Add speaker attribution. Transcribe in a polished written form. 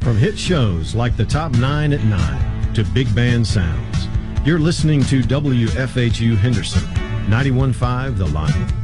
Speaker 1: From hit shows like The Top 9 at 9 to big band sounds, you're listening to WFHU Henderson, 91.5 The Lion.